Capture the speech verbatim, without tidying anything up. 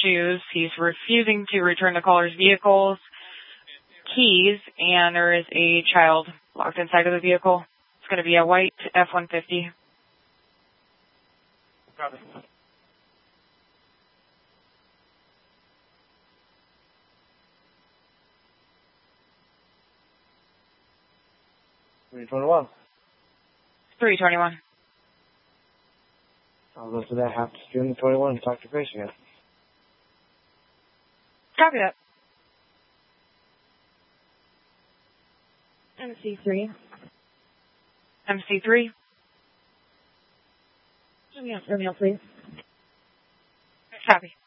shoes. He's refusing to return the caller's vehicles, keys, and there is a child locked inside of the vehicle. It's going to be a white F one fifty. Copy. three twenty-one. three twenty-one. I'll go to that half to June twenty-one and talk to Grace again. Copy that. M C three. M C three. Show me out for mail, please. Copy.